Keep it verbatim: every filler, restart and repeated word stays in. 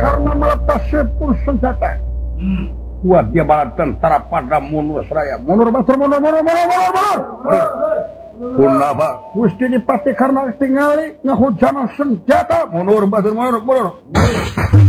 karena melepas sepuluh senjata. Hmm. Kuat dia bala tentara pada mundur seraya. Mundur batur mundur mundur mundur mundur mundur. Kunaba Gusti Dipati karena tingali ngahujanan senjata mundur batur mundur mundur.